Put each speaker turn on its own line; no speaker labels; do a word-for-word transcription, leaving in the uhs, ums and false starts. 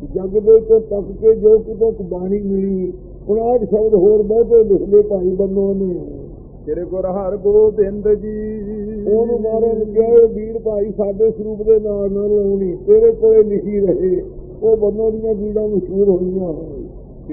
ਜਗ ਦੇ ਤੋਂ ਤੱਕ ਕੇ ਜੋ ਕਿਤੋਂ ਬਾਣੀ ਮਿਲੀ ਉਨਾਹਠ ਸ਼ਬਦ ਹੋਰ ਬਹੁਤੇ ਲਿਖ ਲਏ ਭਾਈ ਬੰਨੋ ਨੇ।
ਸ੍ਰੀ ਗੁਰੂ ਹਰਗੋਬਿੰਦ ਜੀ
ਉਹਨੂੰ ਮਾਰਨ ਗਏ ਵੀਰ ਭਾਈ ਸਾਡੇ ਸਰੂਪ ਦੇ ਨਾਲ ਨਾ ਲਾਉਣੀ, ਤੇਰੇ ਕੋਲੇ ਲਿਖੀ ਰਹੇ। ਉਹ ਬੰਨੋ ਦੀਆਂ ਬੀੜਾਂ ਮਸ਼ਹੂਰ ਹੋਈਆਂ।